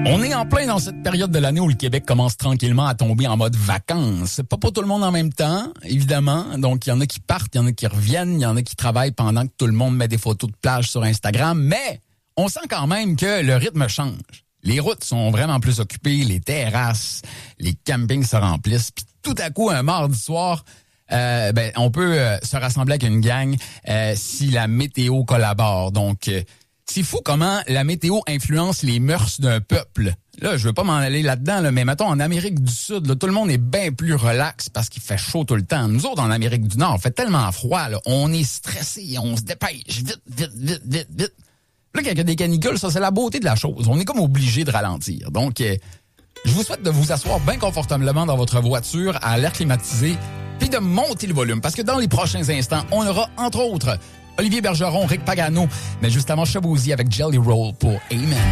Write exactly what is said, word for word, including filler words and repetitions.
On est en plein dans cette période de l'année où le Québec commence tranquillement à tomber en mode vacances. C'est pas pour tout le monde en même temps, évidemment. Donc, il y en a qui partent, il y en a qui reviennent, il y en a qui travaillent pendant que tout le monde met des photos de plage sur Instagram. Mais on sent quand même que le rythme change. Les routes sont vraiment plus occupées, les terrasses, les campings se remplissent. Puis tout à coup, un mardi soir, euh, ben, on peut euh, se rassembler avec une gang euh, si la météo collabore. Donc, euh, c'est fou comment la météo influence les mœurs d'un peuple. Là, je veux pas m'en aller là-dedans, là, mais mettons, en Amérique du Sud, là, tout le monde est bien plus relax parce qu'il fait chaud tout le temps. Nous autres, en Amérique du Nord, il fait tellement froid, là, on est stressé, on se dépêche vite, vite, vite, vite, vite. Là, quand il y a des canicules, ça, c'est la beauté de la chose. On est comme obligé de ralentir. Donc, euh, je vous souhaite de vous asseoir bien confortablement dans votre voiture à l'air climatisé puis de monter le volume parce que dans les prochains instants, on aura, entre autres, Olivier Bergeron, Rick Pagano, mais justement Chabouzy avec Jelly Roll pour Amen.